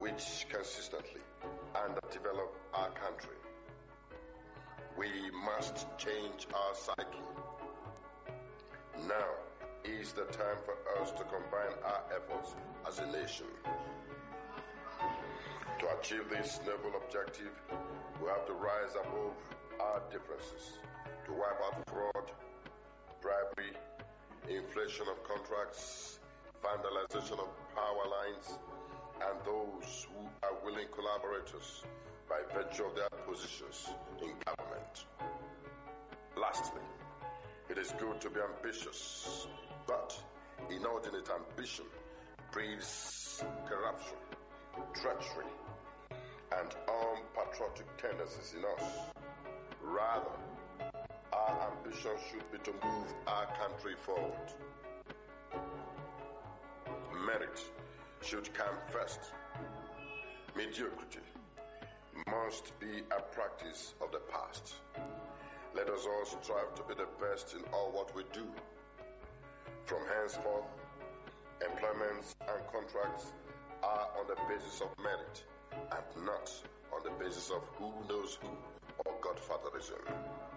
which consistently underdevelop our country. We must change our psyche. Now is the time for us to combine our efforts as a nation. To achieve this noble objective, we have to rise above our differences, to wipe out fraud, bribery, inflation of contracts, vandalization of power lines, and those who are willing collaborators by virtue of their positions in government. Lastly, it is good to be ambitious, but inordinate ambition breeds corruption, treachery, and unpatriotic tendencies in us. Rather, our ambition should be to move our country forward. Merit should come first. Mediocrity must be a practice of the past. Let us all strive to be the best in all what we do. From henceforth, employments and contracts are on the basis of merit and not on the basis of who knows who or godfatherism.